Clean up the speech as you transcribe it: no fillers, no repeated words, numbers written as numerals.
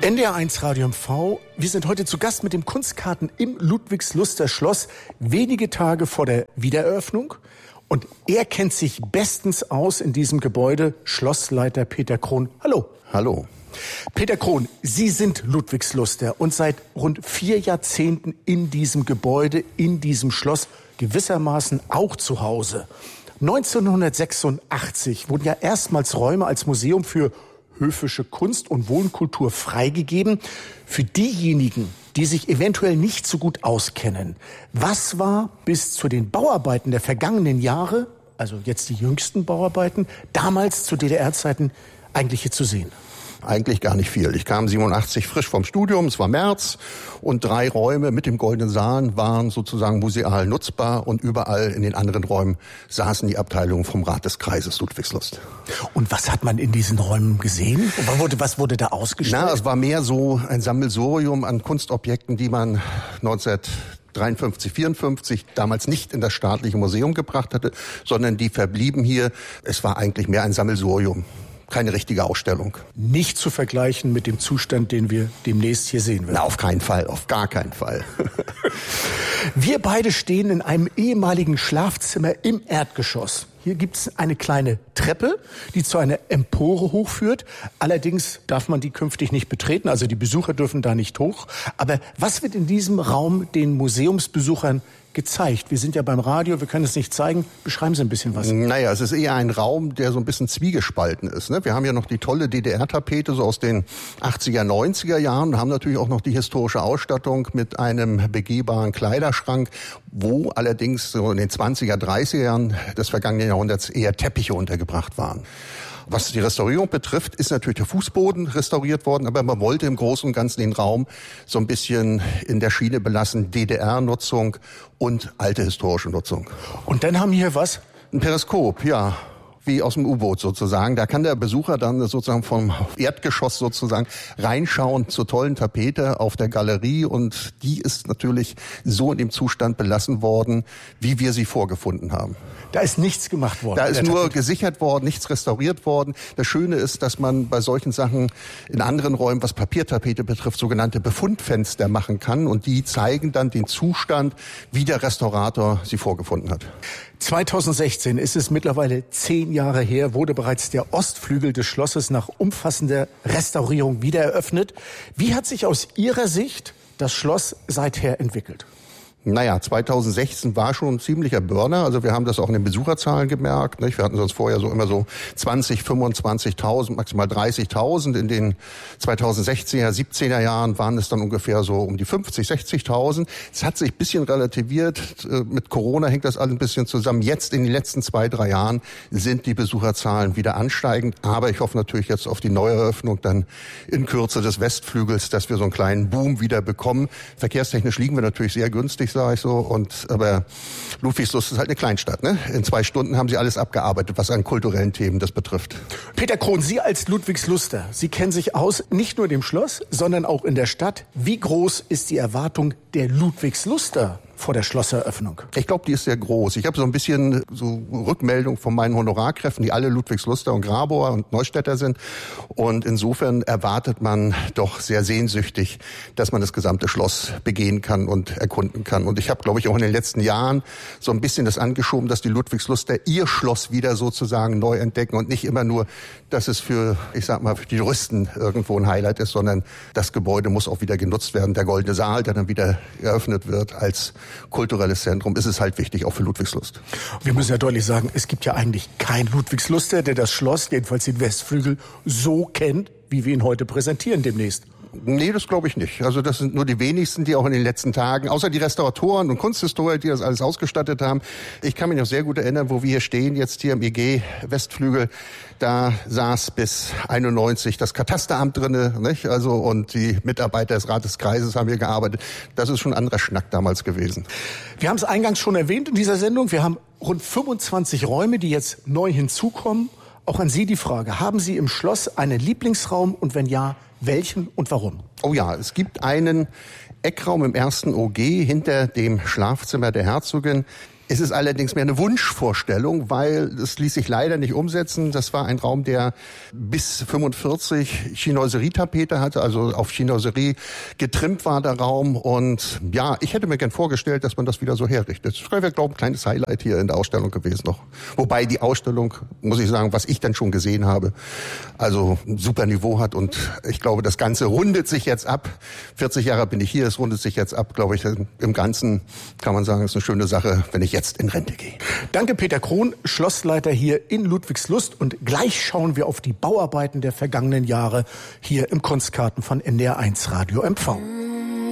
NDR1 Radio MV. Wir sind heute zu Gast mit dem Kunstkarten im Ludwigsluster Schloss, wenige Tage vor der Wiedereröffnung. Und er kennt sich bestens aus in diesem Gebäude, Schlossleiter Peter Krohn. Hallo. Hallo. Peter Krohn, Sie sind Ludwigsluster und seit rund 4 Jahrzehnten in diesem Gebäude, in diesem Schloss, gewissermaßen auch zu Hause. 1986 wurden ja erstmals Räume als Museum für höfische Kunst und Wohnkultur freigegeben. Für diejenigen, die sich eventuell nicht so gut auskennen, was war bis zu den Bauarbeiten der vergangenen Jahre, also jetzt die jüngsten Bauarbeiten, damals zu DDR-Zeiten eigentlich hier zu sehen? Eigentlich gar nicht viel. Ich kam 87 frisch vom Studium, es war März, und 3 Räume mit dem Goldenen Saal waren sozusagen museal nutzbar, und überall in den anderen Räumen saßen die Abteilungen vom Rat des Kreises Ludwigslust. Und was hat man in diesen Räumen gesehen? Was wurde da ausgestellt? Es war mehr so ein Sammelsurium an Kunstobjekten, die man 1953, 54 damals nicht in das staatliche Museum gebracht hatte, sondern die verblieben hier. Es war eigentlich mehr ein Sammelsurium. Keine richtige Ausstellung. Nicht zu vergleichen mit dem Zustand, den wir demnächst hier sehen werden. Auf keinen Fall, auf gar keinen Fall. Wir beide stehen in einem ehemaligen Schlafzimmer im Erdgeschoss. Hier gibt es eine kleine Treppe, die zu einer Empore hochführt. Allerdings darf man die künftig nicht betreten, also die Besucher dürfen da nicht hoch. Aber was wird in diesem Raum den Museumsbesuchern gezeigt? Wir sind ja beim Radio, wir können es nicht zeigen. Beschreiben Sie ein bisschen was. Es ist eher ein Raum, der so ein bisschen zwiegespalten ist. Wir haben ja noch die tolle DDR-Tapete so aus den 80er, 90er Jahren und haben natürlich auch noch die historische Ausstattung mit einem begehbaren Kleiderschrank, wo allerdings so in den 20er, 30er Jahren des vergangenen Jahrhunderts eher Teppiche untergebracht waren. Was die Restaurierung betrifft, ist natürlich der Fußboden restauriert worden, aber man wollte im Großen und Ganzen den Raum so ein bisschen in der Schiene belassen, DDR-Nutzung und alte historische Nutzung. Und dann haben wir hier was? Ein Periskop, ja. Wie aus dem U-Boot sozusagen. Da kann der Besucher dann sozusagen vom Erdgeschoss sozusagen reinschauen zur tollen Tapete auf der Galerie, und die ist natürlich so in dem Zustand belassen worden, wie wir sie vorgefunden haben. Da ist nichts gemacht worden. Da ist nur gesichert worden, nichts restauriert worden. Das Schöne ist, dass man bei solchen Sachen in anderen Räumen, was Papiertapete betrifft, sogenannte Befundfenster machen kann, und die zeigen dann den Zustand, wie der Restaurator sie vorgefunden hat. 2016 ist es mittlerweile 10 Jahre her, wurde bereits der Ostflügel des Schlosses nach umfassender Restaurierung wieder eröffnet. Wie hat sich aus Ihrer Sicht das Schloss seither entwickelt? 2016 war schon ein ziemlicher Burner. Also wir haben das auch in den Besucherzahlen gemerkt. Wir hatten sonst vorher so immer so 20, 25.000, maximal 30.000. In den 2016er, 17er Jahren waren es dann ungefähr so um die 50, 60.000. Es hat sich ein bisschen relativiert. Mit Corona hängt das alles ein bisschen zusammen. Jetzt in den letzten 2, 3 Jahren sind die Besucherzahlen wieder ansteigend. Aber ich hoffe natürlich jetzt auf die Neueröffnung dann in Kürze des Westflügels, dass wir so einen kleinen Boom wieder bekommen. Verkehrstechnisch liegen wir natürlich sehr günstig, sage ich so. Aber Ludwigslust ist halt eine Kleinstadt. In 2 Stunden haben sie alles abgearbeitet, was an kulturellen Themen das betrifft. Peter Krohn, Sie als Ludwigsluster, Sie kennen sich aus, nicht nur im Schloss, sondern auch in der Stadt. Wie groß ist die Erwartung der Ludwigsluster vor der Schlosseröffnung? Ich glaube, die ist sehr groß. Ich habe so ein bisschen so Rückmeldung von meinen Honorarkräften, die alle Ludwigsluster und Grabower und Neustädter sind. Und insofern erwartet man doch sehr sehnsüchtig, dass man das gesamte Schloss begehen kann und erkunden kann. Und ich habe, glaube ich, auch in den letzten Jahren so ein bisschen das angeschoben, dass die Ludwigsluster ihr Schloss wieder sozusagen neu entdecken und nicht immer nur, dass es für die Juristen irgendwo ein Highlight ist, sondern das Gebäude muss auch wieder genutzt werden. Der Goldene Saal, der dann wieder eröffnet wird als kulturelles Zentrum, ist es halt wichtig, auch für Ludwigslust. Wir müssen ja deutlich sagen, es gibt ja eigentlich keinen Ludwigsluster, der das Schloss, jedenfalls den Westflügel, so kennt, wie wir ihn heute präsentieren demnächst. Nee, das glaube ich nicht. Also das sind nur die wenigsten, die auch in den letzten Tagen, außer die Restauratoren und Kunsthistoriker, die das alles ausgestattet haben. Ich kann mich noch sehr gut erinnern, wo wir hier stehen, jetzt hier im IG Westflügel. Da saß bis 91 das Katasteramt drinne, nicht? Also, und die Mitarbeiter des Rates des Kreises haben hier gearbeitet. Das ist schon ein anderer Schnack damals gewesen. Wir haben es eingangs schon erwähnt in dieser Sendung. Wir haben rund 25 Räume, die jetzt neu hinzukommen. Auch an Sie die Frage, haben Sie im Schloss einen Lieblingsraum, und wenn ja, welchen und warum? Oh ja, es gibt einen Eckraum im ersten OG hinter dem Schlafzimmer der Herzogin. Es ist allerdings mehr eine Wunschvorstellung, weil es ließ sich leider nicht umsetzen. Das war ein Raum, der bis 45 Chinoiserie-Tapete hatte, also auf Chinoiserie getrimmt war der Raum. Und ja, ich hätte mir gern vorgestellt, dass man das wieder so herrichtet. Das wäre, glaube ich, ein kleines Highlight hier in der Ausstellung gewesen noch. Wobei die Ausstellung, muss ich sagen, was ich dann schon gesehen habe, also ein super Niveau hat. Und ich glaube, das Ganze rundet sich jetzt ab. 40 Jahre bin ich hier, es rundet sich jetzt ab, glaube ich. Im Ganzen kann man sagen, es ist eine schöne Sache, wenn ich jetzt in Rente gehe. Danke, Peter Krohn, Schlossleiter hier in Ludwigslust. Und gleich schauen wir auf die Bauarbeiten der vergangenen Jahre hier im Kunstgarten von NDR1 Radio MV.